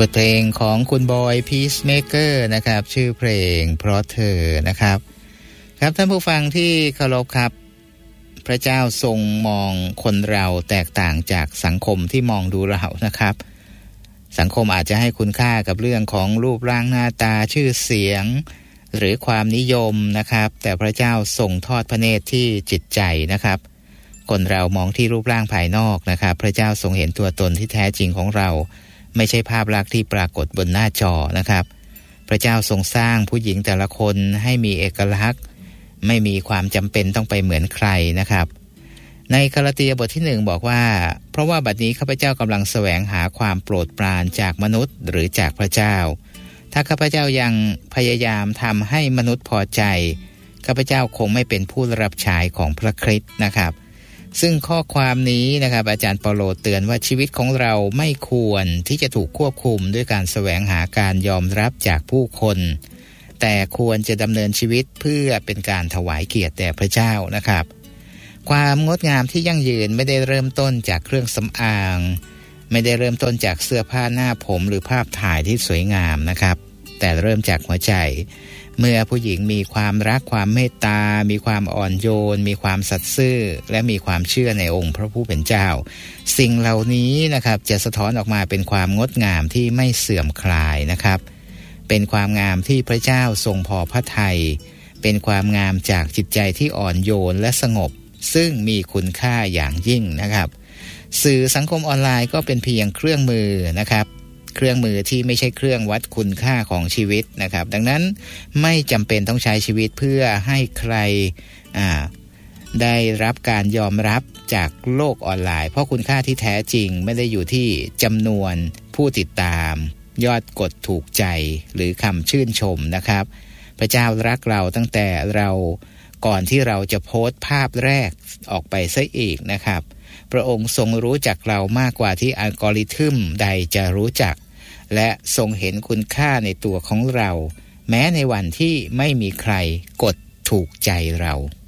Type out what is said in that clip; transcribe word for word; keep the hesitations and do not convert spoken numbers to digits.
บทเพลงของคุณบอยพีซเมเกอร์นะครับชื่อเพลงเพราะเธอนะครับครับท่านผู้ฟังที่เคารพครับพระเจ้าทรงมองคนเราแตกต่างจากสังคมที่มองดูเรานะครับสังคมอาจจะให้คุณค่ากับเรื่องของรูปร่างหน้าตาชื่อเสียงหรือความนิยมนะครับแต่พระเจ้าทรงทอดพระเนตรที่จิตใจนะครับคนเรามองที่รูปร่างภายนอกนะครับพระเจ้าทรงเห็นตัวตนที่แท้จริงของเราไม่ใช่ภาพลักษณ์ที่ปรากฏบนหน้าจอนะครับพระเจ้าทรงสร้างผู้หญิงแต่ละคนให้มีเอกลักษณ์ไม่มีความจำเป็นต้องไปเหมือนใครนะครับในกาลาเตียบทที่หนึ่งบอกว่าเพราะว่าบัดนี้ข้าพเจ้ากำลังแสวงหาความโปรดปรานจากมนุษย์หรือจากพระเจ้าถ้าข้าพเจ้ายังพยายามทำให้มนุษย์พอใจข้าพเจ้าคงไม่เป็นผู้รับใช้ของพระคริสต์นะครับซึ่งข้อความนี้นะครับอาจารย์เปาโลเตือนว่าชีวิตของเราไม่ควรที่จะถูกควบคุมด้วยการแสวงหาการยอมรับจากผู้คนแต่ควรจะดำเนินชีวิตเพื่อเป็นการถวายเกียรติแด่พระเจ้านะครับความงดงามที่ยั่งยืนไม่ได้เริ่มต้นจากเครื่องสำอางไม่ได้เริ่มต้นจากเสื้อผ้าหน้าผมหรือภาพถ่ายที่สวยงามนะครับแต่เริ่มจากหัวใจเมื่อผู้หญิงมีความรักความเมตตามีความอ่อนโยนมีความสัตย์ซื่อและมีความเชื่อในองค์พระผู้เป็นเจ้าสิ่งเหล่านี้นะครับจะสะท้อนออกมาเป็นความงดงามที่ไม่เสื่อมคลายนะครับเป็นความงามที่พระเจ้าทรงพอพระทัยเป็นความงามจากจิตใจที่อ่อนโยนและสงบซึ่งมีคุณค่าอย่างยิ่งนะครับสื่อสังคมออนไลน์ก็เป็นเพียงเครื่องมือนะครับเครื่องมือที่ไม่ใช่เครื่องวัดคุณค่าของชีวิตนะครับดังนั้นไม่จำเป็นต้องใช้ชีวิตเพื่อให้ใครอ่าได้รับการยอมรับจากโลกออนไลน์เพราะคุณค่าที่แท้จริงไม่ได้อยู่ที่จำนวนผู้ติดตามยอดกดถูกใจหรือคำชื่นชมนะครับพระเจ้ารักเราตั้งแต่เราก่อนที่เราจะโพสต์ภาพแรกออกไปซะอีกนะครับพระองค์ทรงรู้จักเรามากกว่าที่อัลกอริทึมใดจะรู้จักและทรงเห็นคุณค่าในตัวของเราแม้ในวันที่ไม่มีใครกดถูกใจเรา